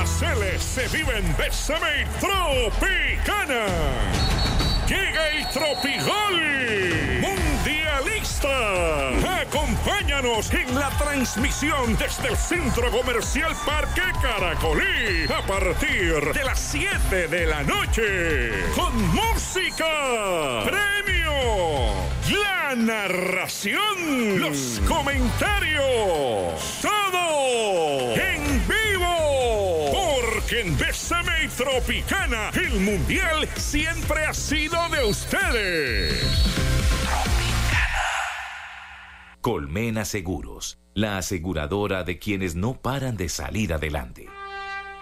Arraceles se vive en Bésame Tropicana. Llega el Tropigol Mundialista. Acompáñanos en la transmisión desde el Centro Comercial Parque Caracolí a partir de las 7 de la noche. Con música, premio, la narración, los comentarios, todo en vivo. Porque en Bésame Tropicana el mundial siempre ha sido de ustedes. Colmena Seguros, la aseguradora de quienes no paran de salir adelante.